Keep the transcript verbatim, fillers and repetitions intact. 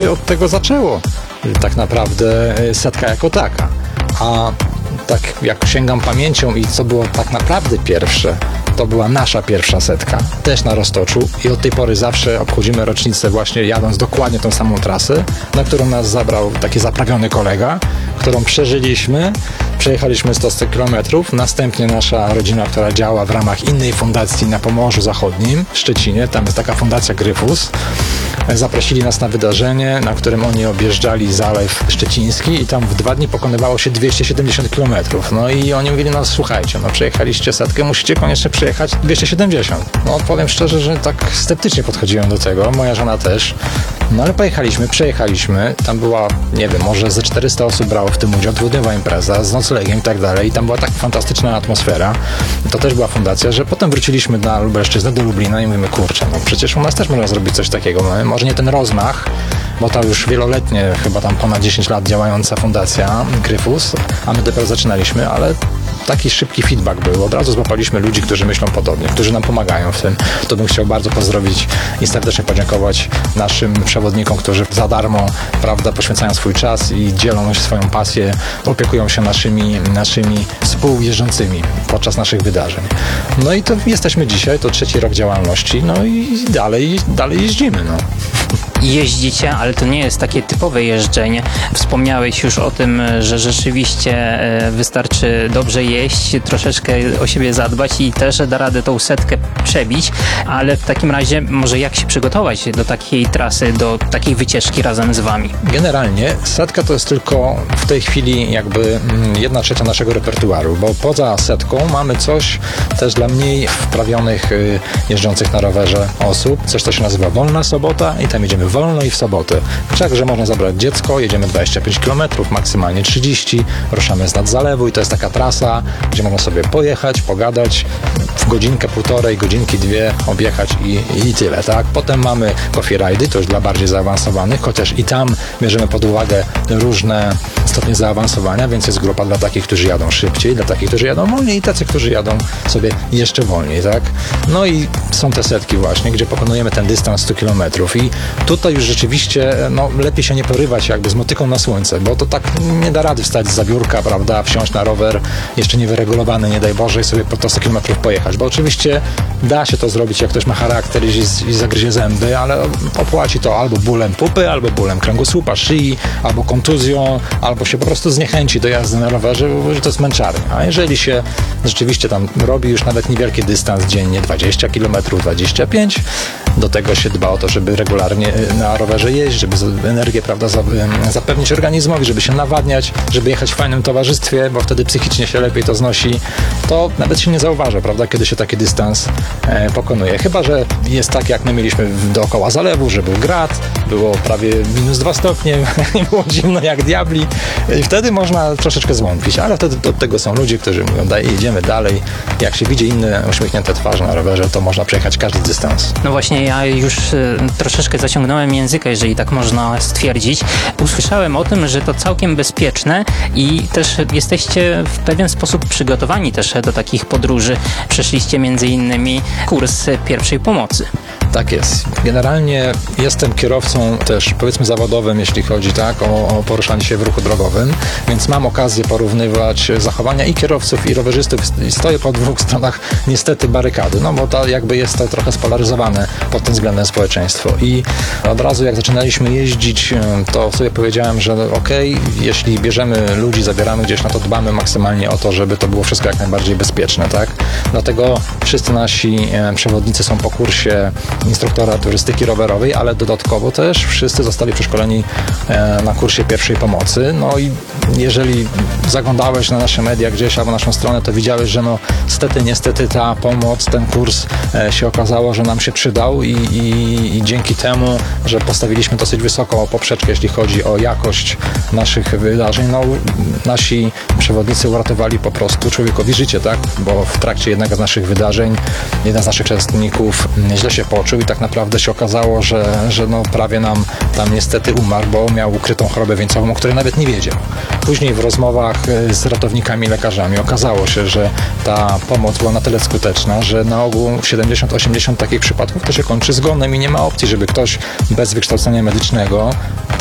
się od tego zaczęło tak naprawdę setka jako taka. A tak jak sięgam pamięcią i co było tak naprawdę pierwsze, to była nasza pierwsza setka, też na Roztoczu i od tej pory zawsze obchodzimy rocznicę właśnie jadąc dokładnie tą samą trasę, na którą nas zabrał taki zaprawiony kolega, którą przeżyliśmy, przejechaliśmy sto kilometrów, następnie nasza rodzina, która działa w ramach innej fundacji na Pomorzu Zachodnim w Szczecinie, tam jest taka fundacja Gryfus, zaprosili nas na wydarzenie, na którym oni objeżdżali Zalew Szczeciński i tam w dwa dni pokonywało się dwieście siedemdziesiąt kilometrów. No i oni mówili, no słuchajcie, no przejechaliście setkę, musicie koniecznie przejechać dwieście siedemdziesiąt. No powiem szczerze, że tak sceptycznie podchodziłem do tego, moja żona też. No ale pojechaliśmy, przejechaliśmy, tam była, nie wiem, może ze czterysta osób brało w tym udział, dwudniowa impreza z noclegiem i tak dalej i tam była tak fantastyczna atmosfera. To też była fundacja, że potem wróciliśmy na Lubelszczyznę, do Lublina i mówimy, kurczę, no przecież u nas też można zrobić coś takiego. No, może nie ten rozmach, bo to już wieloletnie, chyba tam ponad dziesięć lat działająca fundacja Gryfus, a my dopiero zaczynaliśmy, ale taki szybki feedback był. Od razu złapaliśmy ludzi, którzy myślą podobnie, którzy nam pomagają w tym. To bym chciał bardzo pozdrowić i serdecznie podziękować naszym przewodnikom, którzy za darmo, prawda, poświęcają swój czas i dzielą swoją pasję, opiekują się naszymi, naszymi współjeżdżącymi podczas naszych wydarzeń. No i to jesteśmy dzisiaj, to trzeci rok działalności, no i dalej, dalej jeździmy, no. Jeździcie, ale to nie jest takie typowe jeżdżenie. Wspomniałeś już o tym, że rzeczywiście wystarczy dobrze jeść, troszeczkę o siebie zadbać i też da radę tą setkę przebić, ale w takim razie może jak się przygotować do takiej trasy, do takiej wycieczki razem z wami? Generalnie setka to jest tylko w tej chwili jakby jedna trzecia naszego repertuaru, bo poza setką mamy coś też dla mniej wprawionych jeżdżących na rowerze osób, coś co się nazywa Wolna Sobota i tam jedziemy wolno i w sobotę. Wszakże można zabrać dziecko, jedziemy dwadzieścia pięć kilometrów, maksymalnie trzydzieści, ruszamy z nad zalewu i to jest taka trasa, gdzie można sobie pojechać, pogadać, w godzinkę, półtorej, godzinki, dwie objechać i, i tyle, tak? Potem mamy coffee ride'y, to już dla bardziej zaawansowanych, chociaż i tam bierzemy pod uwagę różne stopnie zaawansowania, więc jest grupa dla takich, którzy jadą szybciej, dla takich, którzy jadą wolniej i tacy, którzy jadą sobie jeszcze wolniej, tak? No i są te setki właśnie, gdzie pokonujemy ten dystans stu kilometrów i tutaj już rzeczywiście no, lepiej się nie porywać jakby z motyką na słońce, bo to tak nie da rady wstać z biurka, prawda, wsiąść na rower jeszcze niewyregulowany, nie daj Boże, i sobie po to sto kilometrów pojechać, bo oczywiście da się to zrobić, jak ktoś ma charakter i, i zagryzie zęby, ale opłaci to albo bólem pupy, albo bólem kręgosłupa, szyi, albo kontuzją, albo się po prostu zniechęci do jazdy na rowerze, bo to jest męczarnia. A jeżeli się rzeczywiście tam robi już nawet niewielki dystans dziennie, dwadzieścia kilometrów, dwadzieścia pięć, do tego się dba o to, żeby regularnie na rowerze jeździć, żeby energię, prawda, zapewnić organizmowi, żeby się nawadniać, żeby jechać w fajnym towarzystwie, bo wtedy psychicznie się lepiej to znosi, to nawet się nie zauważa, prawda, kiedy się taki dystans e, pokonuje. Chyba że jest tak, jak my mieliśmy dookoła zalewu, że był grad, było prawie minus dwa stopnie, było zimno jak diabli i wtedy można troszeczkę zwątpić, ale wtedy od tego są ludzie, którzy mówią, daj, jedziemy dalej. Jak się widzi inne uśmiechnięte twarze na rowerze, to można przejechać każdy dystans. No właśnie, ja już y, troszeczkę zaciągnąłem języka, jeżeli tak można stwierdzić. Usłyszałem o tym, że to całkiem bezpieczne i też jesteście w pewien sposób przygotowani też do takich podróży. Przeszliście między innymi kurs pierwszej pomocy. Tak jest. Generalnie jestem kierowcą też, powiedzmy, zawodowym, jeśli chodzi tak o, o poruszanie się w ruchu drogowym, więc mam okazję porównywać zachowania i kierowców, i rowerzystów i stoję po dwóch stronach niestety barykady, no bo to jakby jest to trochę spolaryzowane pod tym względem społeczeństwo. I od razu jak zaczynaliśmy jeździć, to sobie powiedziałem, że okej, okay, jeśli bierzemy ludzi, zabieramy gdzieś, no to dbamy maksymalnie o to, żeby to było wszystko jak najbardziej bezpieczne, tak? Dlatego wszyscy nasi przewodnicy są po kursie instruktora turystyki rowerowej, ale dodatkowo też wszyscy zostali przeszkoleni na kursie pierwszej pomocy. No i jeżeli zaglądałeś na nasze media gdzieś albo naszą stronę, to widziałeś, że no niestety, niestety ta pomoc, ten kurs się okazało, że nam się przydał i, i, i dzięki temu, że postawiliśmy dosyć wysoką poprzeczkę, jeśli chodzi o jakość naszych wydarzeń, no nasi przewodnicy uratowali po prostu człowiekowi życie, tak? Bo w trakcie jednego z naszych wydarzeń jeden z naszych uczestników źle się poczuł i tak naprawdę się okazało, że, że no prawie nam tam niestety umarł, bo miał ukrytą chorobę wieńcową, o której nawet nie wiedział. Później w rozmowach z ratownikami, lekarzami okazało się, że ta pomoc była na tyle skuteczna, że na ogół siedemdziesiąt osiemdziesiąt takich przypadków to się kończy zgonem i nie ma opcji, żeby ktoś bez wykształcenia medycznego